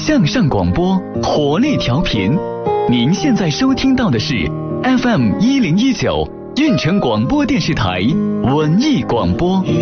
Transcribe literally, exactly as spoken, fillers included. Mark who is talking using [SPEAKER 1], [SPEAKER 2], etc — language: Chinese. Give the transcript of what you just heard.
[SPEAKER 1] 向上广播，活力调频。您现在收听到的是 F M 一零一九运城广播电视台文艺广播。